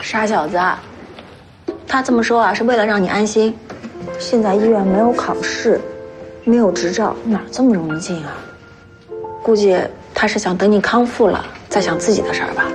傻小子，他这么说啊，是为了让你安心。现在医院没有考试，没有执照，哪这么容易进啊？估计他是想等你康复了，再想自己的事儿吧。